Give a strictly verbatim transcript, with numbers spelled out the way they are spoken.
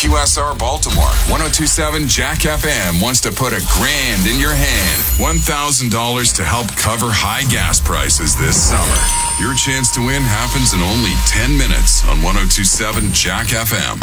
Q S R Baltimore. one oh two point seven Jack F M wants to put a grand in your hand. one thousand dollars to help cover high gas prices this summer. Your chance to win happens in only ten minutes on one oh two point seven Jack F M.